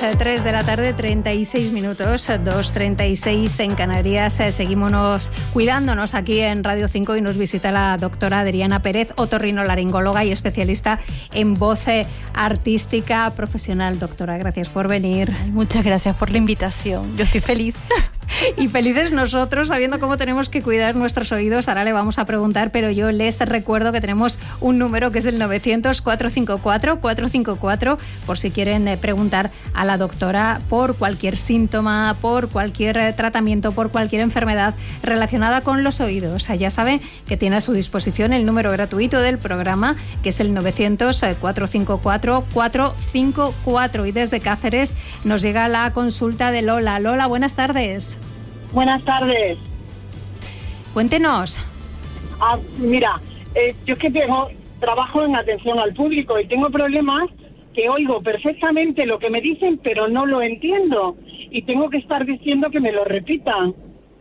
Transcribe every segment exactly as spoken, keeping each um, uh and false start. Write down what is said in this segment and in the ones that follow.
tres de la tarde, treinta y seis minutos, dos treinta y seis en Canarias. Seguimos cuidándonos aquí en Radio cinco y nos visita la doctora Adriana Pérez, otorrinolaringóloga y especialista en voz artística profesional. Doctora, gracias por venir. Ay, muchas gracias por la invitación. Yo estoy feliz. Y felices nosotros, sabiendo cómo tenemos que cuidar nuestros oídos. Ahora le vamos a preguntar, pero yo les recuerdo que tenemos un número que es el novecientos, cuatrocientos cincuenta y cuatro, cuatrocientos cincuenta y cuatro, por si quieren eh, preguntar a la doctora por cualquier síntoma, por cualquier eh, tratamiento, por cualquier enfermedad relacionada con los oídos. Ya saben que tiene a su disposición el número gratuito del programa, que es el novecientos, cuatrocientos cincuenta y cuatro, cuatrocientos cincuenta y cuatro. Y desde Cáceres nos llega la consulta de Lola. Lola, buenas tardes. Buenas tardes. Cuéntenos. Ah, mira, eh, yo es que tengo, trabajo en atención al público y tengo problemas que oigo perfectamente lo que me dicen, pero no lo entiendo. Y tengo que estar diciendo que me lo repitan.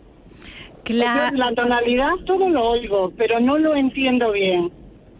Claro. La tonalidad todo lo oigo, pero no lo entiendo bien.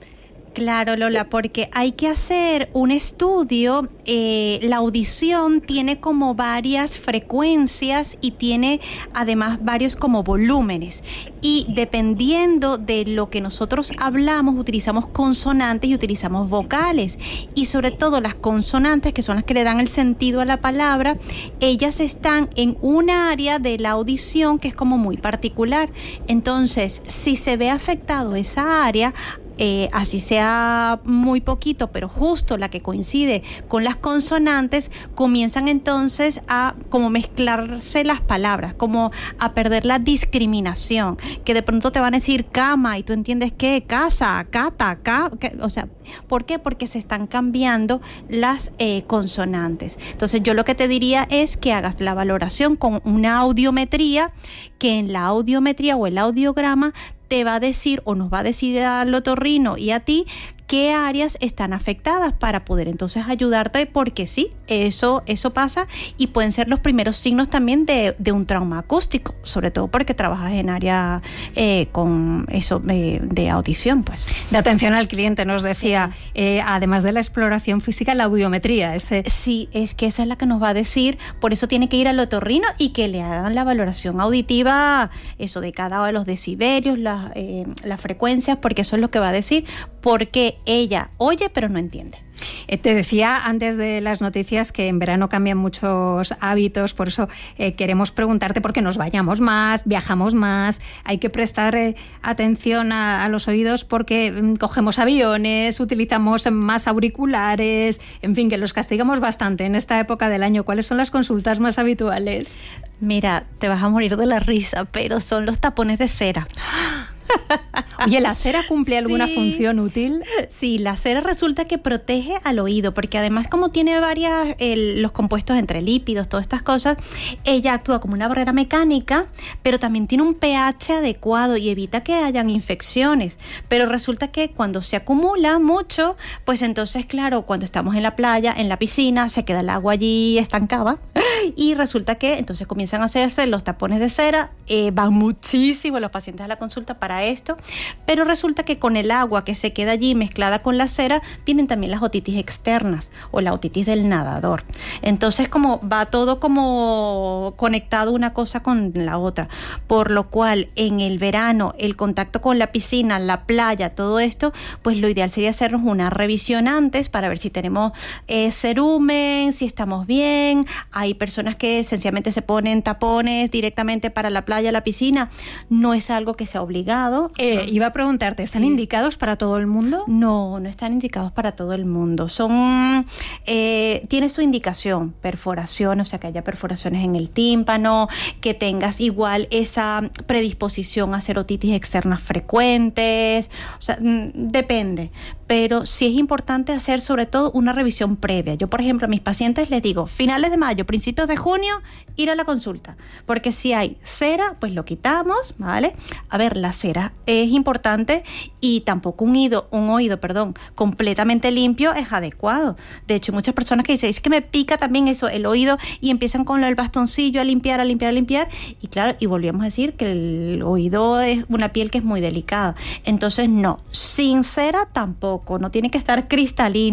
Claro, Lola, porque hay que hacer un estudio. Eh, la audición tiene como varias frecuencias y tiene además varios como volúmenes. Y dependiendo de lo que nosotros hablamos, utilizamos consonantes y utilizamos vocales. Y sobre todo las consonantes, que son las que le dan el sentido a la palabra, ellas están en un área de la audición que es como muy particular. Entonces, si se ve afectado esa área, Eh, así sea muy poquito, pero justo la que coincide con las consonantes, comienzan entonces a como mezclarse las palabras, como a perder la discriminación, que de pronto te van a decir cama y tú entiendes que casa, cata, ca, que, o sea, ¿por qué? Porque se están cambiando las eh, consonantes. Entonces yo lo que te diría es que hagas la valoración con una audiometría, que en la audiometría o el audiograma te va a decir o nos va a decir al otorrino y a ti qué áreas están afectadas para poder entonces ayudarte, porque sí, eso, eso pasa y pueden ser los primeros signos también de, de un trauma acústico, sobre todo porque trabajas en área eh, con eso de, de audición, pues. De atención al cliente, nos decía, sí. eh, además de la exploración física, la audiometría. Ese... Sí, es que esa es la que nos va a decir, por eso tiene que ir al otorrino y que le hagan la valoración auditiva, eso de cada uno de los decibelios, las, eh, las frecuencias, porque eso es lo que va a decir, porque ella oye pero no entiende. Eh, te decía antes de las noticias que en verano cambian muchos hábitos, por eso eh, queremos preguntarte por qué nos vayamos más, viajamos más, hay que prestar eh, atención a, a los oídos porque eh, cogemos aviones, utilizamos más auriculares, en fin, que los castigamos bastante en esta época del año. ¿Cuáles son las consultas más habituales? Mira, te vas a morir de la risa, pero son los tapones de cera. Oye, ¿la cera cumple alguna sí. función útil? Sí, la cera resulta que protege al oído, porque además como tiene varias, el, los compuestos entre lípidos, todas estas cosas, ella actúa como una barrera mecánica, pero también tiene un pH adecuado y evita que hayan infecciones. Pero resulta que cuando se acumula mucho, pues entonces, claro, cuando estamos en la playa, en la piscina, se queda el agua allí estancada y resulta que entonces comienzan a hacerse los tapones de cera, eh, van muchísimo los pacientes a la consulta para esto, pero resulta que con el agua que se queda allí mezclada con la cera vienen también las otitis externas o la otitis del nadador. Entonces como va todo como conectado una cosa con la otra, por lo cual en el verano el contacto con la piscina, la playa, todo esto, pues lo ideal sería hacernos una revisión antes para ver si tenemos eh, cerumen, si estamos bien. Hay personas que sencillamente se ponen tapones directamente para la playa, la piscina. No es algo que sea obligado. Eh, iba a preguntarte, ¿están sí. indicados para todo el mundo? No, no están indicados para todo el mundo. Son, eh, tiene su indicación, perforación, o sea que haya perforaciones en el tímpano, que tengas igual esa predisposición a hacer otitis externas frecuentes, o sea, depende. Pero sí es importante hacer sobre todo una revisión previa. Yo, por ejemplo, a mis pacientes les digo, finales de mayo, principios principios de junio, ir a la consulta, porque si hay cera, pues lo quitamos, ¿vale? A ver, la cera es importante y tampoco un oído, un oído, perdón, completamente limpio es adecuado. De hecho, muchas personas que dicen, es que me pica también eso, el oído, y empiezan con el bastoncillo a limpiar, a limpiar, a limpiar, y claro, y volvíamos a decir que el oído es una piel que es muy delicada. Entonces, no, sin cera tampoco, no tiene que estar cristalino.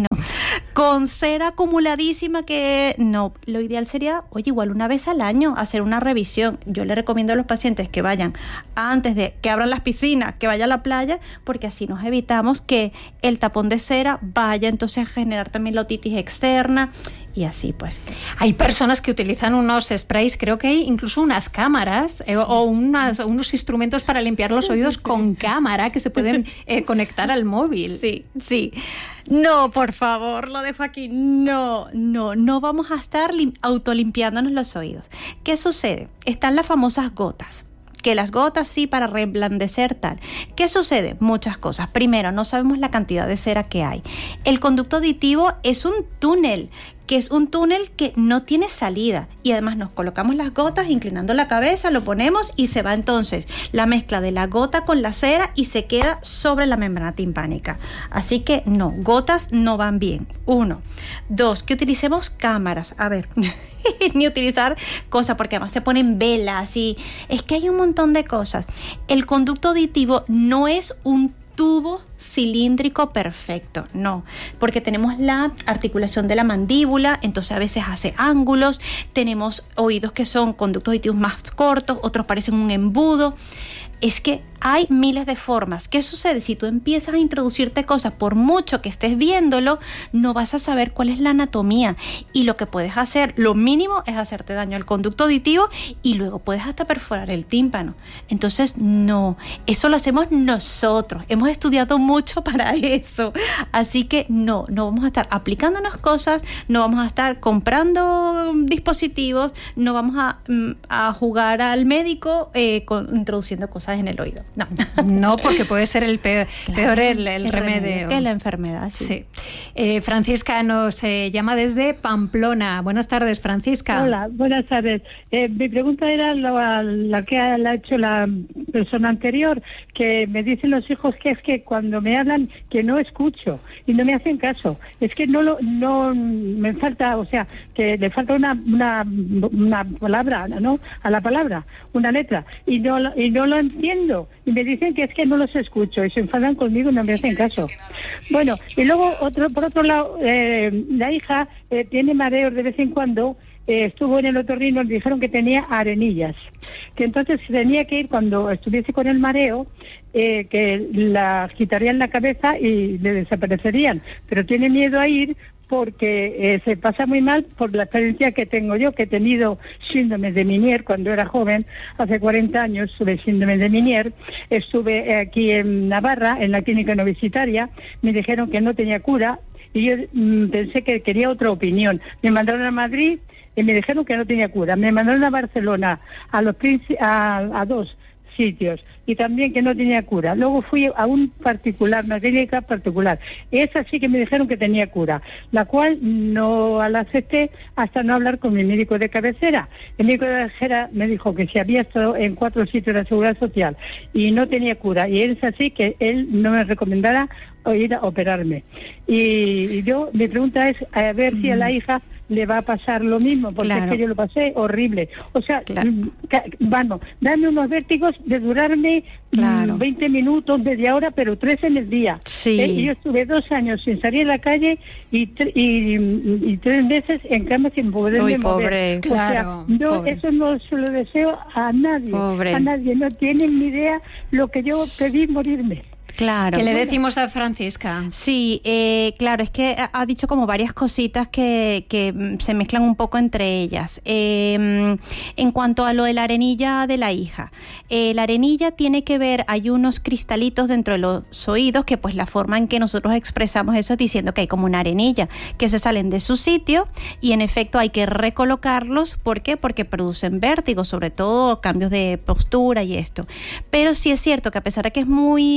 Con cera acumuladísima que no, lo ideal sería, oye, igual una vez al año hacer una revisión. Yo le recomiendo a los pacientes que vayan antes de que abran las piscinas, que vayan a la playa, porque así nos evitamos que el tapón de cera vaya entonces a generar también la otitis externa y así pues. Hay personas que utilizan unos sprays, creo que hay incluso unas cámaras eh, sí. o unas, unos instrumentos para limpiar los oídos con cámara que se pueden eh, conectar al móvil. Sí, sí. No, por favor, lo dejo aquí. No, no, no vamos a estar lim- autolimpiándonos los oídos. ¿Qué sucede? Están las famosas gotas. Que las gotas sí para reblandecer tal. ¿Qué sucede? Muchas cosas. Primero, no sabemos la cantidad de cera que hay. El conducto auditivo es un túnel, que es un túnel que no tiene salida. Y además nos colocamos las gotas inclinando la cabeza, lo ponemos y se va entonces la mezcla de la gota con la cera y se queda sobre la membrana timpánica. Así que no, gotas no van bien. Uno. Dos, que utilicemos cámaras. A ver, ni utilizar cosas porque además se ponen velas y es que hay un montón de cosas. El conducto auditivo no es un tubo cilíndrico perfecto, no, porque tenemos la articulación de la mandíbula, entonces a veces hace ángulos, tenemos oídos que son conductos auditivos más cortos, otros parecen un embudo. Es que hay miles de formas. ¿Qué sucede? Si tú empiezas a introducirte cosas, por mucho que estés viéndolo, no vas a saber cuál es la anatomía. Y lo que puedes hacer, lo mínimo, es hacerte daño al conducto auditivo y luego puedes hasta perforar el tímpano. Entonces, no. Eso lo hacemos nosotros. Hemos estudiado mucho para eso. Así que no, no vamos a estar aplicándonos cosas, no vamos a estar comprando dispositivos, no vamos a, a jugar al médico eh, con, introduciendo cosas en el oído. No, no porque puede ser el peor, claro, peor el, el, el remedio. remedio que la enfermedad, sí. sí. Eh, Francisca nos eh, llama desde Pamplona. Buenas tardes, Francisca. Hola, buenas tardes. Eh, mi pregunta era la, la que ha, la ha hecho la persona anterior, que me dicen los hijos que es que cuando me hablan que no escucho y no me hacen caso. Es que no lo, no me falta, o sea, que le falta una una, una palabra, ¿no? A la palabra, una letra y no y no lo entiendo y me dicen que es que no los escucho y se enfadan conmigo y no me hacen caso. Bueno, y luego otro por otro lado, eh, la hija eh, tiene mareos de vez en cuando. Eh, estuvo en el otorrino, le dijeron que tenía arenillas, que entonces tenía que ir cuando estuviese con el mareo, eh, que la quitarían la cabeza y le desaparecerían, pero tiene miedo a ir porque eh, se pasa muy mal por la experiencia que tengo yo, que he tenido síndrome de Meniere cuando era joven, hace cuarenta años tuve síndrome de Meniere, estuve aquí en Navarra, en la clínica universitaria, me dijeron que no tenía cura y yo mmm, pensé que quería otra opinión. Me mandaron a Madrid y me dijeron que no tenía cura. Me mandaron a Barcelona, a los a, a dos sitios, y también que no tenía cura. Luego fui a un particular, una clínica particular. Esa sí que me dijeron que tenía cura, la cual no la acepté hasta no hablar con mi médico de cabecera. El médico de cabecera me dijo que si había estado en cuatro sitios de la Seguridad Social y no tenía cura, y es así que él no me recomendara ir a operarme. Y, y yo, mi pregunta es a ver mm. si a la hija le va a pasar lo mismo, porque claro. es que yo lo pasé horrible. O sea, claro. vamos, dame unos vértigos de durarme claro. veinte minutos, media hora, pero tres en el día. Sí. Eh, y yo estuve dos años sin salir a la calle y, tr- y, y, y tres meses en cama sin poderme Uy, pobre. mover. Claro, o sea, yo pobre. eso no se lo deseo a nadie. Pobre. A nadie. No tienen ni idea lo que yo pedí morirme. Claro. ¿Qué le decimos a Francisca? Sí, eh, claro, es que ha dicho como varias cositas que, que se mezclan un poco entre ellas. Eh, en cuanto a lo de la arenilla de la hija, eh, la arenilla tiene que ver, hay unos cristalitos dentro de los oídos que pues la forma en que nosotros expresamos eso es diciendo que hay como una arenilla, que se salen de su sitio y en efecto hay que recolocarlos. ¿Por qué? Porque producen vértigo, sobre todo cambios de postura y esto. Pero sí es cierto que a pesar de que es muy molesto,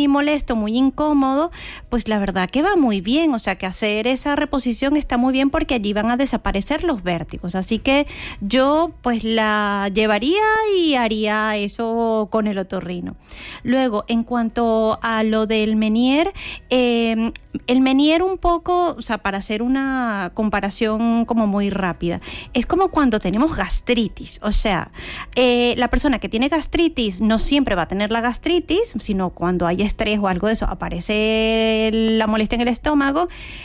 molesto, muy incómodo, pues la verdad que va muy bien. O sea, que hacer esa reposición está muy bien porque allí van a desaparecer los vértigos. Así que yo pues la llevaría y haría eso con el otorrino. Luego, en cuanto a lo del Menier, eh, el Menier un poco, o sea, para hacer una comparación como muy rápida, es como cuando tenemos gastritis. O sea, eh, la persona que tiene gastritis no siempre va a tener la gastritis, sino cuando hay estrés o algo de eso, aparece la molestia en el estómago.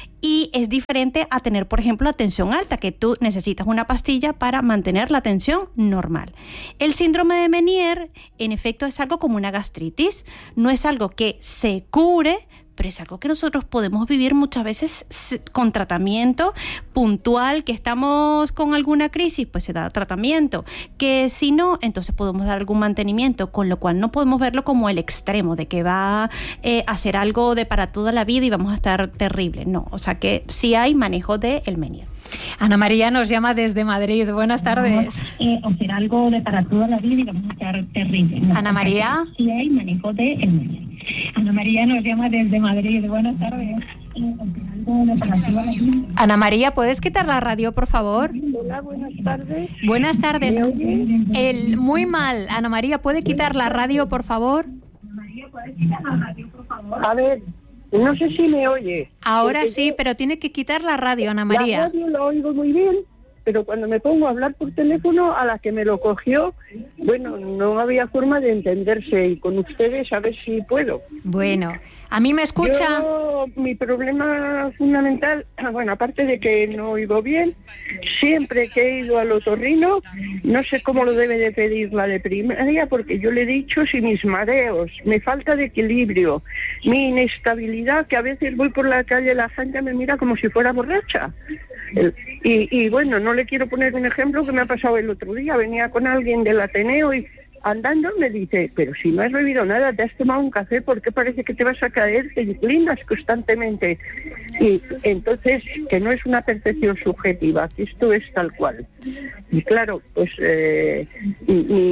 Y es diferente a tener, por ejemplo, la tensión alta, que tú necesitas una pastilla para mantener la tensión normal. El síndrome de Menier, en efecto, es algo como una gastritis. No es algo que se cure, pero es algo que nosotros podemos vivir muchas veces con tratamiento puntual. Que estamos con alguna crisis, pues se da tratamiento, que si no, entonces podemos dar algún mantenimiento, con lo cual no podemos verlo como el extremo de que va eh, a ser algo de para toda la vida y vamos a estar terrible. No, o sea que sí hay manejo del Menier. Ana María nos llama desde Madrid. Buenas tardes. Eh, o será algo de para toda la vida y vamos a estar terrible. No, Ana María. Sí hay manejo de el Menier. Ana María nos llama desde Madrid. Buenas tardes. Eh, o será algo de para toda la vida. Ana María, ¿puedes quitar la radio, por favor? Hola, buenas tardes. Buenas tardes. ¿Me oye? El, muy mal. Ana María, ¿puede quitar la radio, por favor? Ana María, ¿puedes quitar la radio, por favor? A ver, no sé si me oye. Ahora Porque sí, yo pero tiene que quitar la radio, Ana La María. radio la oigo muy bien, pero cuando me pongo a hablar por teléfono, a la que me lo cogió, bueno, no había forma de entenderse, y con ustedes a ver si puedo. Bueno, ¿a mí me escucha? Yo, mi problema fundamental, bueno, aparte de que no oigo bien, siempre que he ido al otorrino, no sé cómo lo debe de pedir la de primaria, porque yo le he dicho si mis mareos, mi falta de equilibrio, mi inestabilidad, que a veces voy por la calle y la gente me mira como si fuera borracha. El, y, y bueno, no le quiero poner un ejemplo que me ha pasado el otro día. Venía con alguien del Ateneo y andando me dice, pero si no has bebido nada, te has tomado un café, ¿por qué parece que te vas a caer? Te inclinas constantemente. Y entonces, que no es una percepción subjetiva, que esto es tal cual. Y claro, pues eh, mi,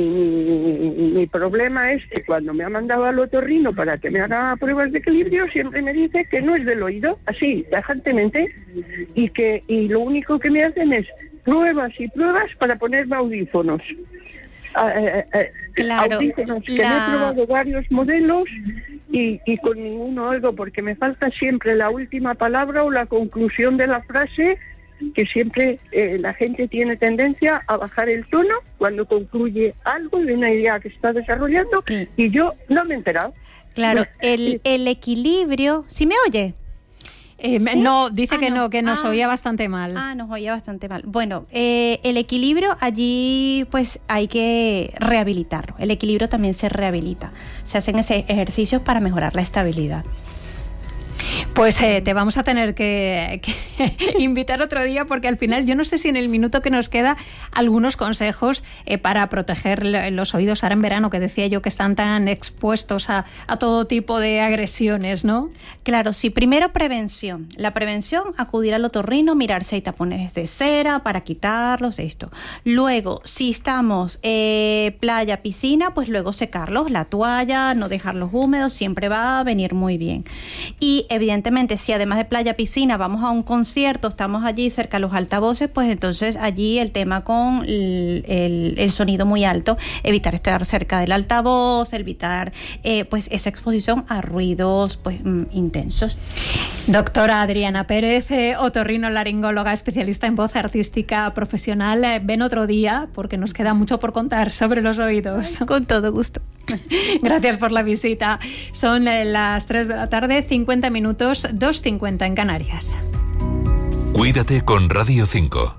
mi, mi problema es que cuando me ha mandado al otorrino para que me haga pruebas de equilibrio, siempre me dice que no es del oído, así, tajantemente, y que y lo único que me hacen es pruebas y pruebas para ponerme audífonos. Eh, eh, Claro, audífonos, que la... me he probado varios modelos y, y con ninguno oigo, porque me falta siempre la última palabra o la conclusión de la frase, que siempre eh, la gente tiene tendencia a bajar el tono cuando concluye algo de una idea que está desarrollando, sí. Y yo no me he enterado. Claro, Bueno, el, el equilibrio... ¿Sí me oye? Eh, ¿Sí? No, dice Ah, que no, no. que nos Ah. oía bastante mal. Ah, nos oía bastante mal. Bueno, eh, el equilibrio allí pues hay que rehabilitarlo. El equilibrio también se rehabilita. Se hacen ese ejercicios para mejorar la estabilidad. Pues eh, te vamos a tener que, que invitar otro día, porque al final yo no sé si en el minuto que nos queda algunos consejos eh, para proteger los oídos ahora en verano, que decía yo que están tan expuestos a, a todo tipo de agresiones, ¿no? Claro, sí. Primero, prevención. La prevención, acudir al otorrino, mirar si hay tapones de cera para quitarlos, esto. Luego, si estamos eh, playa, piscina, pues luego secarlos, la toalla, no dejarlos húmedos, siempre va a venir muy bien. Y evidentemente, si además de playa, piscina, vamos a un concierto, estamos allí cerca de los altavoces, pues entonces allí el tema con el, el, el sonido muy alto, evitar estar cerca del altavoz, evitar eh, pues esa exposición a ruidos pues mm, intensos. Doctora Adriana Pérez, eh, otorrinolaringóloga, especialista en voz artística profesional. Eh, ven otro día, porque nos queda mucho por contar sobre los oídos. Con todo gusto. Gracias por la visita. Son eh, las tres de la tarde, cincuenta minutos, dos cincuenta en Canarias. Cuídate con Radio cinco.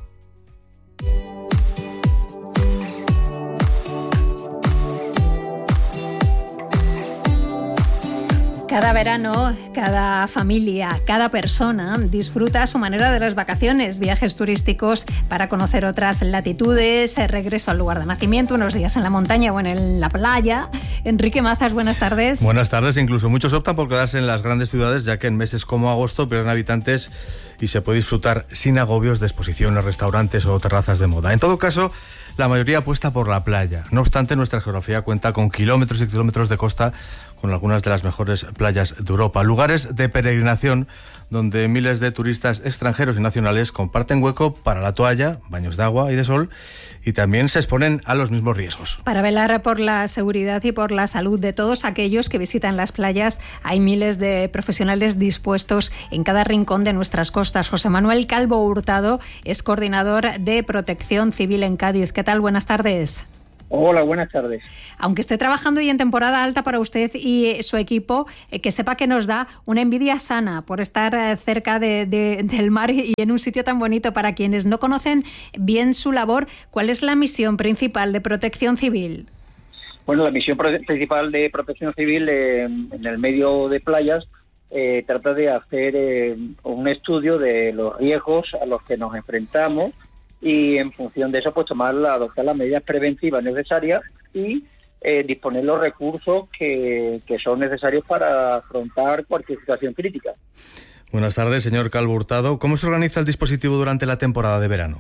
Cada verano, cada familia, cada persona disfruta a su manera de las vacaciones, viajes turísticos para conocer otras latitudes, regreso al lugar de nacimiento, unos días en la montaña o en la playa. Enrique Mazas, buenas tardes. Buenas tardes. Incluso muchos optan por quedarse en las grandes ciudades, ya que en meses como agosto pierden habitantes y se puede disfrutar sin agobios de exposiciones, restaurantes o terrazas de moda. En todo caso, la mayoría apuesta por la playa. No obstante, nuestra geografía cuenta con kilómetros y kilómetros de costa, con algunas de las mejores playas de Europa. Lugares de peregrinación donde miles de turistas extranjeros y nacionales comparten hueco para la toalla, baños de agua y de sol, y también se exponen a los mismos riesgos. Para velar por la seguridad y por la salud de todos aquellos que visitan las playas, hay miles de profesionales dispuestos en cada rincón de nuestras costas. José Manuel Calvo Hurtado es coordinador de Protección Civil en Cádiz. ¿Qué tal? Buenas tardes. Hola, buenas tardes. Aunque esté trabajando y en temporada alta para usted y su equipo, eh, que sepa que nos da una envidia sana por estar eh, cerca de, de, del mar y en un sitio tan bonito. Para quienes no conocen bien su labor, ¿cuál es la misión principal de Protección Civil? Bueno, la misión principal de Protección Civil eh, en el medio de playas eh, trata de hacer eh, un estudio de los riesgos a los que nos enfrentamos, y en función de eso pues tomar, adoptar las medidas preventivas necesarias y eh, disponer los recursos que, que son necesarios para afrontar cualquier situación crítica. Buenas tardes, señor Calvo Hurtado. ¿Cómo se organiza el dispositivo durante la temporada de verano?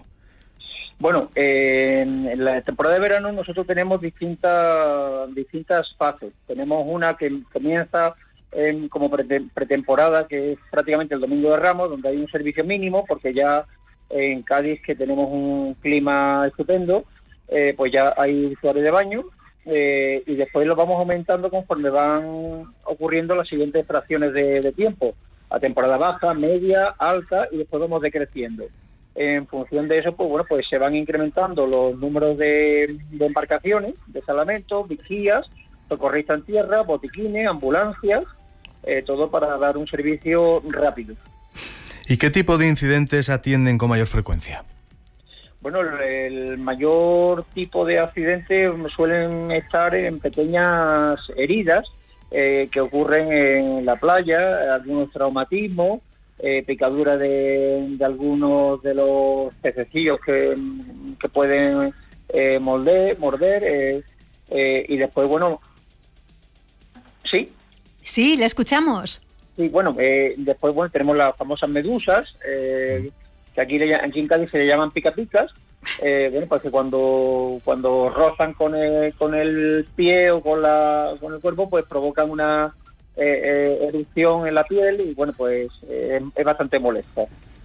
Bueno, eh, en la temporada de verano nosotros tenemos distintas distintas fases. Tenemos una que comienza eh, como pretemporada, que es prácticamente el Domingo de Ramos, donde hay un servicio mínimo, porque ya en Cádiz, que tenemos un clima estupendo, eh, pues ya hay usuarios de baño, eh, y después lo vamos aumentando conforme van ocurriendo las siguientes fracciones de, de tiempo, a temporada baja, media, alta, y después vamos decreciendo. En función de eso, pues bueno, pues se van incrementando los números de, de embarcaciones, de salvamentos, vigías, socorristas en tierra, botiquines, ambulancias, eh, todo para dar un servicio rápido. ¿Y qué tipo de incidentes atienden con mayor frecuencia? Bueno, el mayor tipo de accidentes suelen estar en pequeñas heridas eh, que ocurren en la playa, algunos traumatismos, eh, picaduras de, de algunos de los pececillos que, que pueden eh, molder, morder, eh, eh, y después, bueno... ¿Sí? Sí, le escuchamos. Sí, bueno, eh, después bueno tenemos las famosas medusas, eh, que aquí, le, aquí en Cádiz se le llaman pica-picas, eh, bueno, pues que cuando cuando rozan con el, con el pie o con, la, con el cuerpo, pues provocan una eh, eh, erupción en la piel y bueno, pues eh, es bastante molesta.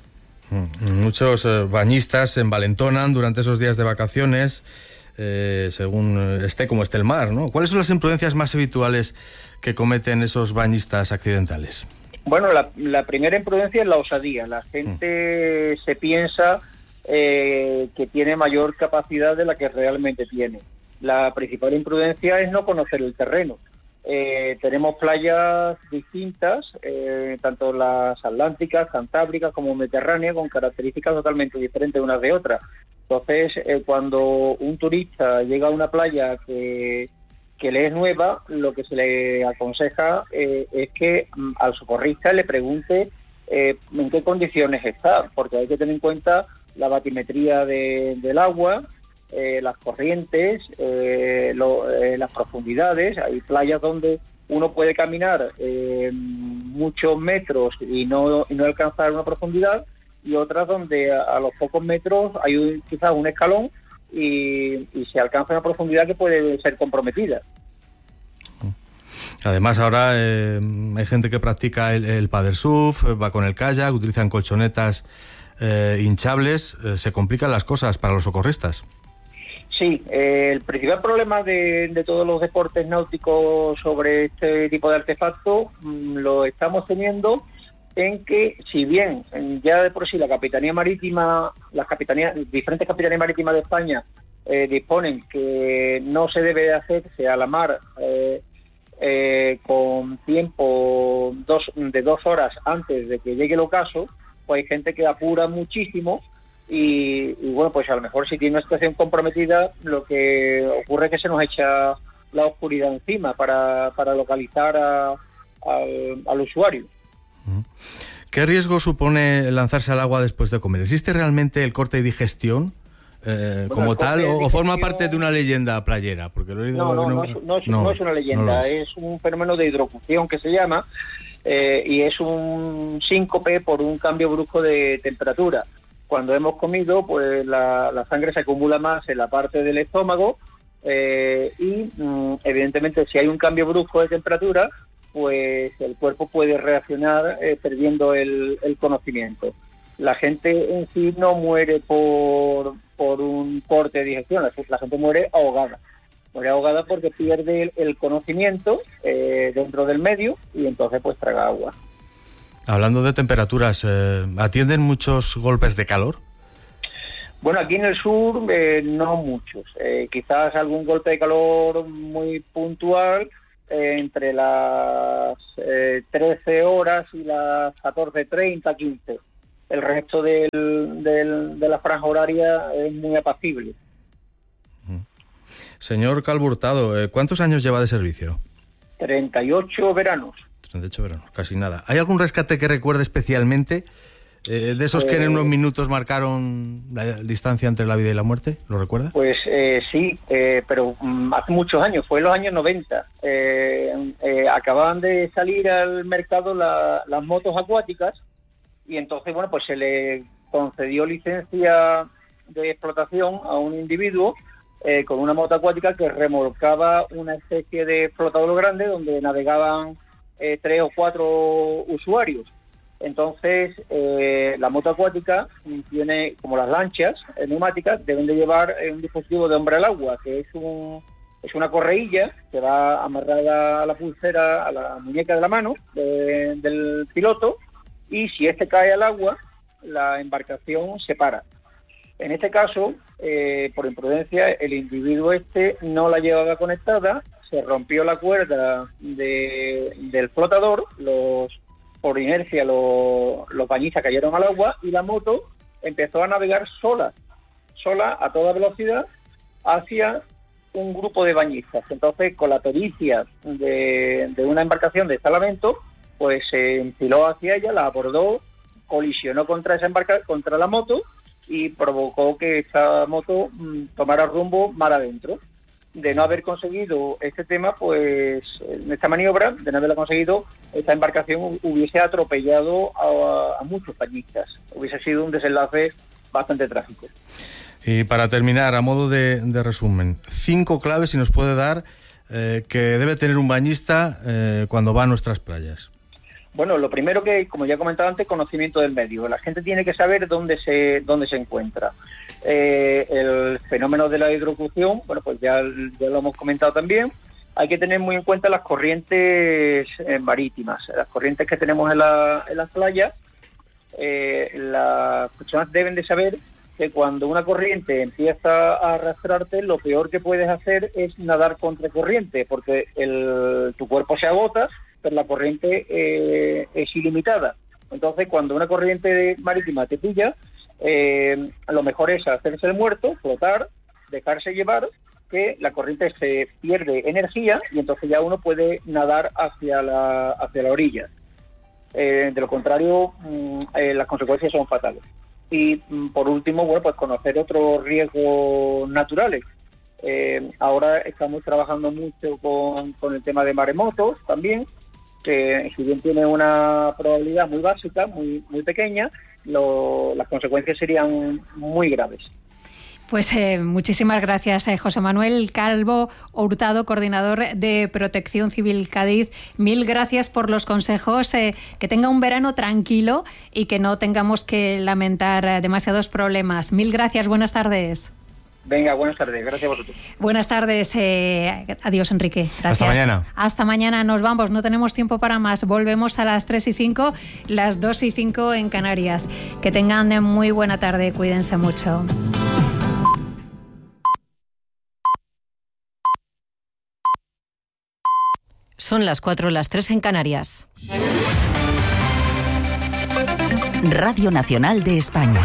Muchos eh, bañistas se envalentonan durante esos días de vacaciones, eh, según esté como esté el mar, ¿no? ¿Cuáles son las imprudencias más habituales que cometen esos bañistas accidentales? Bueno, la, la primera imprudencia es la osadía. La gente mm. se piensa eh, que tiene mayor capacidad de la que realmente tiene. La principal imprudencia es no conocer el terreno. Eh, tenemos playas distintas, eh, tanto las atlánticas, cantábricas como mediterráneas, con características totalmente diferentes unas de otras. Entonces, eh, cuando un turista llega a una playa que que le es nueva, lo que se le aconseja eh, es que mm, al socorrista le pregunte eh, en qué condiciones está, porque hay que tener en cuenta la batimetría de, del agua, eh, las corrientes, eh, lo, eh, las profundidades. Hay playas donde uno puede caminar eh, muchos metros y no, y no alcanzar una profundidad, y otras donde a, a los pocos metros hay un, quizás un escalón Y, y se alcanza una profundidad que puede ser comprometida. Además, ahora eh, hay gente que practica el, el paddlesurf, va con el kayak, utilizan colchonetas eh, hinchables. Eh, se complican las cosas para los socorristas. Sí, eh, el principal problema de, de todos los deportes náuticos sobre este tipo de artefactos mmm, lo estamos teniendo en que, si bien ya de por sí la Capitanía Marítima, las capitanías, diferentes capitanías marítimas de España eh, disponen que no se debe hacerse a la mar eh, eh, con tiempo dos, de dos horas antes de que llegue el ocaso, pues hay gente que apura muchísimo y, y bueno, pues a lo mejor si tiene una situación comprometida, lo que ocurre es que se nos echa la oscuridad encima para, para localizar a, al, al usuario. ¿Qué riesgo supone lanzarse al agua después de comer? ¿Existe realmente el corte y digestión eh, bueno, como tal o, o forma parte de una leyenda playera? Porque lo he oído, no, no, no, no, es, no, es, no, no es una leyenda, no es. es un fenómeno de hidrocución que se llama, eh, y es un síncope por un cambio brusco de temperatura. Cuando hemos comido, pues la, la sangre se acumula más en la parte del estómago eh, y mm, evidentemente si hay un cambio brusco de temperatura, pues el cuerpo puede reaccionar eh, perdiendo el, el conocimiento. La gente en sí no muere por, por un corte de digestión, la, la gente muere ahogada. Muere ahogada porque pierde el, el conocimiento eh, dentro del medio y entonces pues traga agua. Hablando de temperaturas, eh, ¿atienden muchos golpes de calor? Bueno, aquí en el sur eh, no muchos. Eh, quizás algún golpe de calor muy puntual eh, entre las eh, trece horas y las catorce treinta, quince. El resto del, del, de la franja horaria es muy apacible. Señor Calvo Hurtado, ¿cuántos años lleva de servicio? treinta y ocho veranos. treinta y ocho veranos, casi nada. ¿Hay algún rescate que recuerde especialmente? Eh, ¿De esos eh, que en unos minutos marcaron la distancia entre la vida y la muerte? ¿Lo recuerda? Pues eh, sí, eh, pero um, hace muchos años, fue en los años noventa. Eh, eh, acababan de salir al mercado la, las motos acuáticas y entonces, bueno, pues se le concedió licencia de explotación a un individuo eh, con una moto acuática que remolcaba una especie de flotador grande donde navegaban eh, tres o cuatro usuarios. Entonces, eh, la moto acuática tiene, como las lanchas eh, neumáticas, deben de llevar eh, un dispositivo de hombre al agua, que es un es una correílla que va amarrada a la pulsera, a la muñeca de la mano de, del piloto, y si este cae al agua, la embarcación se para. En este caso, eh, por imprudencia, el individuo este no la llevaba conectada, se rompió la cuerda de, del flotador, los por inercia los, los bañistas cayeron al agua y la moto empezó a navegar sola, sola a toda velocidad hacia un grupo de bañistas. Entonces, con la pericia de, de una embarcación de salvamento, pues se enfiló hacia ella, la abordó, colisionó contra esa embarcación, contra la moto y provocó que esta moto mmm, tomara rumbo mar adentro. De no haber conseguido este tema, pues en esta maniobra, de no haberla conseguido, esta embarcación hubiese atropellado a, a muchos bañistas. Hubiese sido un desenlace bastante trágico. Y para terminar, a modo de, de resumen, cinco claves si nos puede dar eh, que debe tener un bañista eh, cuando va a nuestras playas. Bueno, lo primero que, como ya he comentado antes, conocimiento del medio. La gente tiene que saber dónde se dónde se encuentra. Eh, el fenómeno de la hidrocución, bueno, pues ya, ya lo hemos comentado también. Hay que tener muy en cuenta las corrientes eh, marítimas, las corrientes que tenemos en, la, en las playas. Eh, las personas deben de saber que cuando una corriente empieza a arrastrarte, lo peor que puedes hacer es nadar contra corriente, porque el, tu cuerpo se agota, pero la corriente eh, es ilimitada. Entonces, cuando una corriente marítima te pilla, eh, lo mejor es hacerse el muerto, flotar, dejarse llevar, que la corriente se pierde energía y entonces ya uno puede nadar hacia la, hacia la orilla. Eh, de lo contrario, mm, eh, las consecuencias son fatales. Y mm, por último, bueno, pues conocer otros riesgos naturales. Eh, ahora estamos trabajando mucho con, con el tema de maremotos también, que si bien tiene una probabilidad muy básica, muy muy pequeña, lo, las consecuencias serían muy graves. Pues eh, muchísimas gracias, eh, José Manuel Calvo Hurtado, coordinador de Protección Civil Cádiz. Mil gracias por los consejos. Eh, que tenga un verano tranquilo y que no tengamos que lamentar eh, demasiados problemas. Mil gracias, buenas tardes. Venga, buenas tardes, gracias a vosotros. Buenas tardes, eh, adiós Enrique, gracias. Hasta mañana. Hasta mañana, nos vamos, no tenemos tiempo para más, volvemos a las tres y cinco, las dos y cinco en Canarias. Que tengan muy buena tarde, cuídense mucho. Son las cuatro, las tres en Canarias. Radio Nacional de España.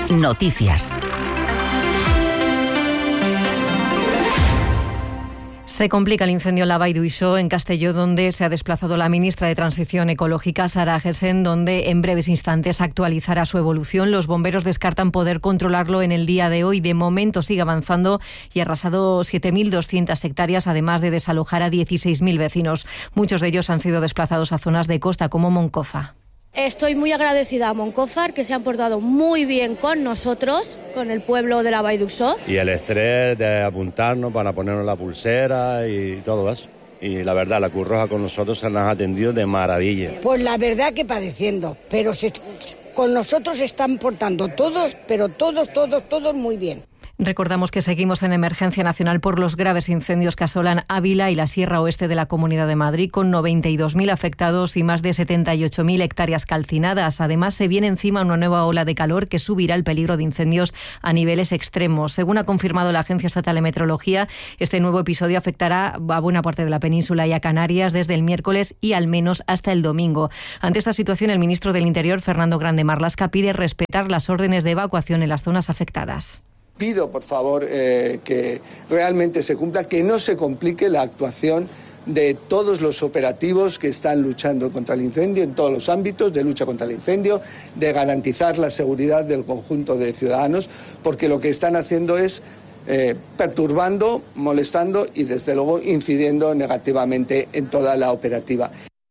Noticias. Se complica el incendio en la Vall d'Uixó, en Castelló, donde se ha desplazado la ministra de Transición Ecológica, Sara Gessen, donde en breves instantes actualizará su evolución. Los bomberos descartan poder controlarlo en el día de hoy. De momento sigue avanzando y ha arrasado siete mil doscientas hectáreas, además de desalojar a dieciséis mil vecinos. Muchos de ellos han sido desplazados a zonas de costa como Moncofa. Estoy muy agradecida a Moncófar, que se han portado muy bien con nosotros, con el pueblo de la Vall d'Uixó. Y el estrés de apuntarnos para ponernos la pulsera y todo eso. Y la verdad, la Cruz Roja con nosotros se nos ha atendido de maravilla. Pues la verdad que padeciendo, pero se, con nosotros se están portando todos, pero todos, todos, todos muy bien. Recordamos que seguimos en emergencia nacional por los graves incendios que asolan Ávila y la Sierra Oeste de la Comunidad de Madrid, con noventa y dos mil afectados y más de setenta y ocho mil hectáreas calcinadas. Además, se viene encima una nueva ola de calor que subirá el peligro de incendios a niveles extremos. Según ha confirmado la Agencia Estatal de Meteorología, este nuevo episodio afectará a buena parte de la península y a Canarias desde el miércoles y al menos hasta el domingo. Ante esta situación, el ministro del Interior, Fernando Grande Marlaska, pide respetar las órdenes de evacuación en las zonas afectadas. Pido, por favor, eh, que realmente se cumpla, que no se complique la actuación de todos los operativos que están luchando contra el incendio en todos los ámbitos de lucha contra el incendio, de garantizar la seguridad del conjunto de ciudadanos, porque lo que están haciendo es eh, perturbando, molestando y, desde luego, incidiendo negativamente en toda la operativa.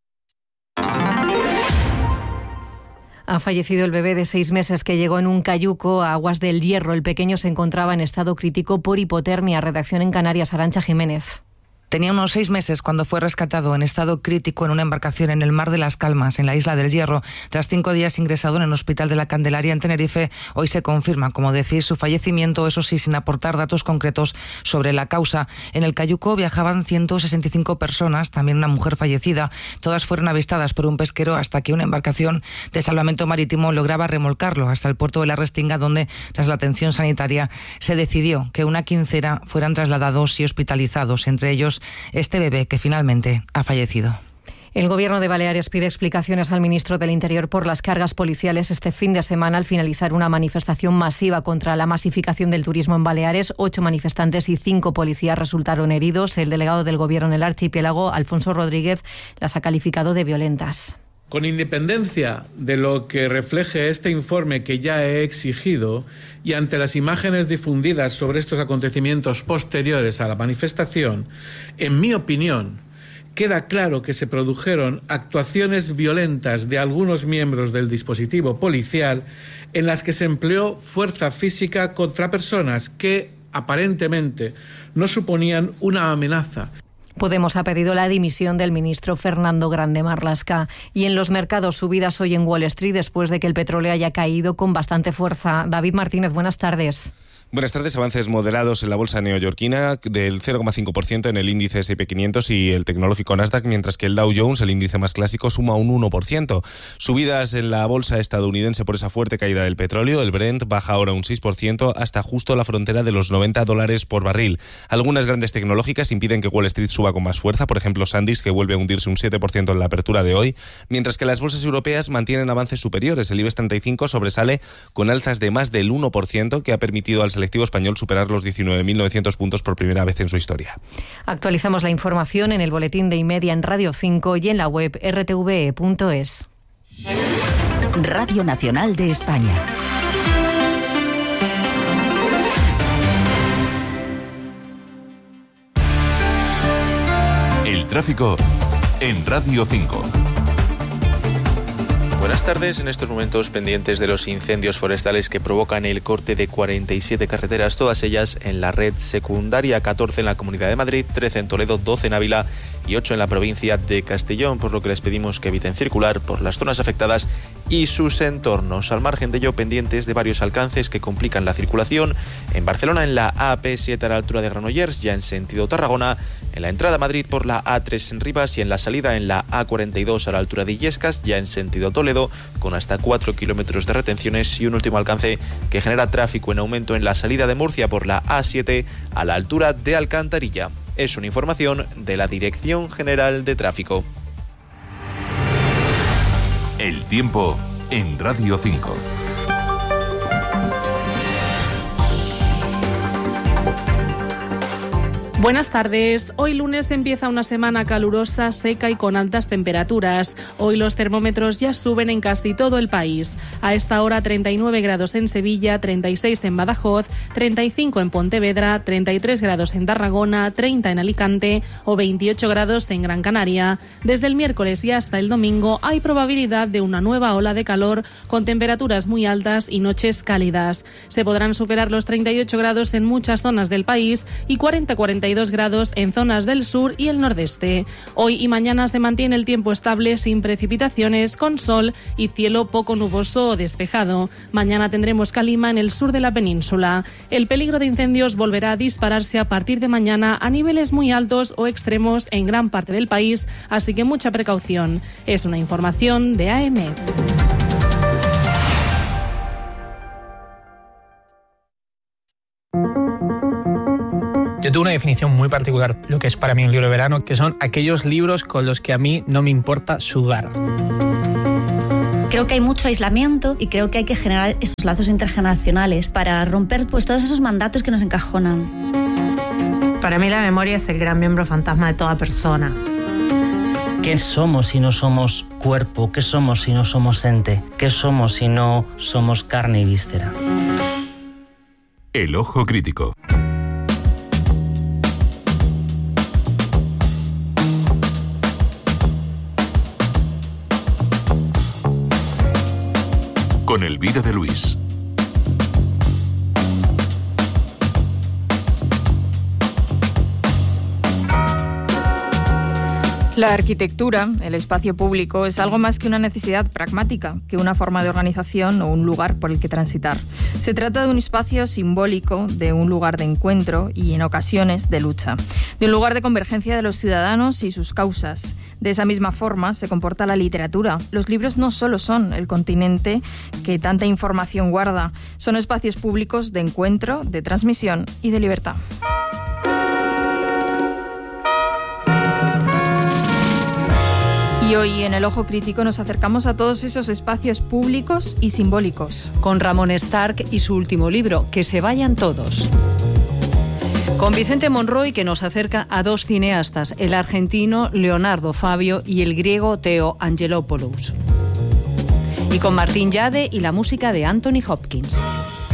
Ha fallecido el bebé de seis meses que llegó en un cayuco a aguas del Hierro. El pequeño se encontraba en estado crítico por hipotermia. Redacción en Canarias, Arantxa Jiménez. Tenía unos seis meses cuando fue rescatado en estado crítico en una embarcación en el Mar de las Calmas, en la isla del Hierro. Tras cinco días ingresado en el Hospital de la Candelaria en Tenerife, hoy se confirma, como decís, su fallecimiento, eso sí, sin aportar datos concretos sobre la causa. En el cayuco viajaban ciento sesenta y cinco personas, también una mujer fallecida. Todas fueron avistadas por un pesquero hasta que una embarcación de salvamento marítimo lograba remolcarlo hasta el puerto de la Restinga, donde, tras la atención sanitaria, se decidió que una quincena fueran trasladados y hospitalizados, entre ellos este bebé que finalmente ha fallecido. El Gobierno de Baleares pide explicaciones al ministro del Interior por las cargas policiales este fin de semana al finalizar una manifestación masiva contra la masificación del turismo en Baleares. Ocho manifestantes y cinco policías resultaron heridos. El delegado del Gobierno en el archipiélago, Alfonso Rodríguez, las ha calificado de violentas. Con independencia de lo que refleje este informe que ya he exigido y ante las imágenes difundidas sobre estos acontecimientos posteriores a la manifestación, en mi opinión, queda claro que se produjeron actuaciones violentas de algunos miembros del dispositivo policial en las que se empleó fuerza física contra personas que aparentemente no suponían una amenaza. Podemos ha pedido la dimisión del ministro Fernando Grande Marlaska. Y en los mercados, subidas hoy en Wall Street después de que el petróleo haya caído con bastante fuerza. David Martínez, buenas tardes. Buenas tardes. Avances moderados en la bolsa neoyorquina del cero coma cinco por ciento en el índice ese and pe quinientos y el tecnológico Nasdaq, mientras que el Dow Jones, el índice más clásico, suma un uno por ciento. Subidas en la bolsa estadounidense por esa fuerte caída del petróleo. El Brent baja ahora un seis por ciento hasta justo la frontera de los noventa dólares por barril. Algunas grandes tecnológicas impiden que Wall Street suba con más fuerza, por ejemplo Sandisk, que vuelve a hundirse un siete por ciento en la apertura de hoy, mientras que las bolsas europeas mantienen avances superiores. El IBEX treinta y cinco sobresale con alzas de más del uno por ciento, que ha permitido al selectivo español superar los diecinueve mil novecientos puntos por primera vez en su historia. Actualizamos la información en el boletín de Imedia en Radio cinco y en la web erre te ve e punto es. Radio Nacional de España. El tráfico en Radio cinco. Buenas tardes. En estos momentos pendientes de los incendios forestales que provocan el corte de cuarenta y siete carreteras, todas ellas en la red secundaria, catorce en la Comunidad de Madrid, trece en Toledo, doce en Ávila y ocho en la provincia de Castellón, por lo que les pedimos que eviten circular por las zonas afectadas y sus entornos. Al margen de ello, pendientes de varios alcances que complican la circulación. En Barcelona, en la A P siete a la altura de Granollers, ya en sentido Tarragona, en la entrada a Madrid por la A tres en Rivas y en la salida en la A cuarenta y dos a la altura de Illescas, ya en sentido Toledo, con hasta cuatro kilómetros de retenciones. Y un último alcance que genera tráfico en aumento en la salida de Murcia por la A siete a la altura de Alcantarilla. Es una información de la Dirección General de Tráfico. El tiempo en Radio cinco. Buenas tardes. Hoy lunes empieza una semana calurosa, seca y con altas temperaturas. Hoy los termómetros ya suben en casi todo el país. A esta hora treinta y nueve grados en Sevilla, treinta y seis en Badajoz, treinta y cinco en Pontevedra, treinta y tres grados en Tarragona, treinta en Alicante o veintiocho grados en Gran Canaria. Desde el miércoles y hasta el domingo hay probabilidad de una nueva ola de calor con temperaturas muy altas y noches cálidas. Se podrán superar los treinta y ocho grados en muchas zonas del país y cuarenta a cuarenta y dos grados en zonas del sur y el nordeste. Hoy y mañana se mantiene el tiempo estable sin precipitaciones, con sol y cielo poco nuboso o despejado. Mañana tendremos calima en el sur de la península. El peligro de incendios volverá a dispararse a partir de mañana a niveles muy altos o extremos en gran parte del país, así que mucha precaución. Es una información de A M. Yo tengo una definición muy particular, lo que es para mí un libro de verano, que son aquellos libros con los que a mí no me importa sudar. Creo que hay mucho aislamiento y creo que hay que generar esos lazos intergeneracionales para romper pues todos esos mandatos que nos encajonan. Para mí la memoria es el gran miembro fantasma de toda persona. ¿Qué somos si no somos cuerpo? ¿Qué somos si no somos ente? ¿Qué somos si no somos carne y víscera? El ojo crítico. Con Elvira de Luis. La arquitectura, el espacio público, es algo más que una necesidad pragmática, que una forma de organización o un lugar por el que transitar. Se trata de un espacio simbólico, de un lugar de encuentro y, en ocasiones, de lucha. De un lugar de convergencia de los ciudadanos y sus causas. De esa misma forma se comporta la literatura. Los libros no solo son el continente que tanta información guarda, son espacios públicos de encuentro, de transmisión y de libertad. Y hoy en El Ojo Crítico nos acercamos a todos esos espacios públicos y simbólicos. Con Ramón Stark y su último libro, Que se vayan todos. Con Vicente Monroy, que nos acerca a dos cineastas, el argentino Leonardo Fabio y el griego Theo Angelopoulos. Y con Martín Yade y la música de Anthony Hopkins.